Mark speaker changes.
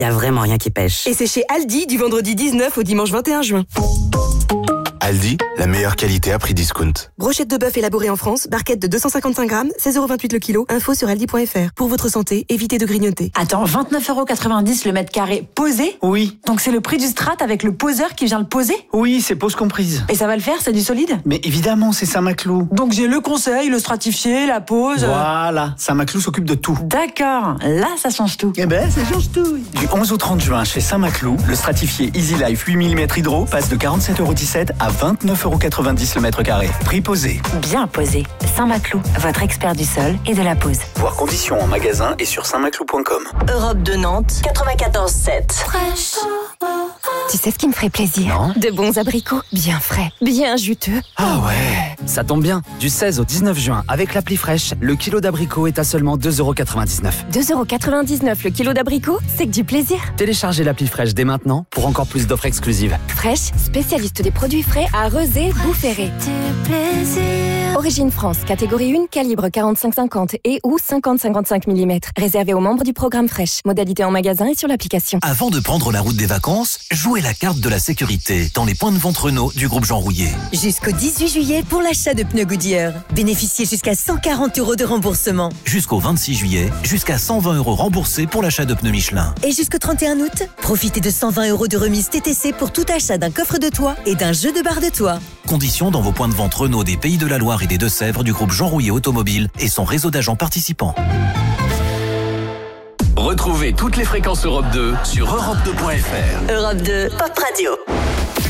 Speaker 1: y a vraiment rien qui pêche.
Speaker 2: Et c'est chez Aldi du vendredi 19 au dimanche 21 juin.
Speaker 3: Aldi, la meilleure qualité à prix discount.
Speaker 2: Brochette de bœuf élaborée en France, barquette de 255 grammes, 16,28€ le kilo. Info sur aldi.fr. Pour votre santé, évitez de grignoter.
Speaker 4: Attends, 29,90€ le mètre carré posé ?
Speaker 5: Oui.
Speaker 4: Donc c'est le prix du strat avec le poseur qui vient le poser ?
Speaker 5: Oui, c'est pose comprise.
Speaker 4: Et ça va le faire, c'est du solide ?
Speaker 5: Mais évidemment, c'est Saint-Maclou.
Speaker 4: Donc j'ai le conseil, le stratifié, la pose...
Speaker 5: Voilà, Saint-Maclou s'occupe de tout.
Speaker 4: D'accord, là ça change tout.
Speaker 5: Eh ben, ça change tout. Du 11 au 30 juin, chez Saint-Maclou, le stratifié Easy Life 8 mm hydro passe de 47,17€ à 29,90€ le mètre carré. Prix posé.
Speaker 6: Bien posé. Saint-Maclou, votre expert du sol et de la pose.
Speaker 5: Voir conditions en magasin et sur saintmaclou.com.
Speaker 6: Europe de Nantes, 94.7.
Speaker 7: Fraîche. Tu sais ce qui me ferait plaisir ?
Speaker 8: Non.
Speaker 7: De bons abricots, bien frais, bien juteux.
Speaker 8: Ah ouais. Ça tombe bien. Du 16 au 19 juin, avec l'appli Fraîche, le kilo d'abricots est à seulement 2,99€.
Speaker 7: 2,99€ le kilo d'abricots, c'est que du plaisir.
Speaker 8: Téléchargez l'appli Fraîche dès maintenant pour encore plus d'offres exclusives.
Speaker 7: Fraîche, spécialiste des produits frais à Rezé, Boufféré. Origine France, catégorie 1, calibre 45-50 et ou 50-55 mm. Réservé aux membres du programme Fraîche. Modalité en magasin et sur l'application.
Speaker 9: Avant de prendre la route des vacances, jouez la carte de la sécurité dans les points de vente Renault du groupe Jean Rouillet.
Speaker 10: Jusqu'au 18 juillet pour l'achat de pneus Goodyear. Bénéficiez jusqu'à 140€ de remboursement.
Speaker 9: Jusqu'au 26 juillet, jusqu'à 120€ remboursés pour l'achat de pneus Michelin.
Speaker 10: Et jusqu'au 31 août, profitez de 120€ de remise TTC pour tout achat d'un coffre de toit et d'un jeu de barre de toit.
Speaker 9: Conditions dans vos points de vente Renault des Pays de la Loire et des Deux-Sèvres du groupe Jean Rouillet Automobile et son réseau d'agents participants.
Speaker 11: Retrouvez toutes les fréquences Europe 2 sur europe2.fr.
Speaker 6: Europe 2, Pop Radio.